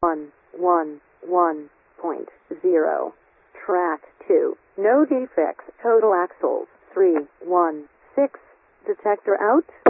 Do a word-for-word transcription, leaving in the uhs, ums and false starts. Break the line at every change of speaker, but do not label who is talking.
one one one point zero. Track two. No defects. Total axles three one six. Detector out.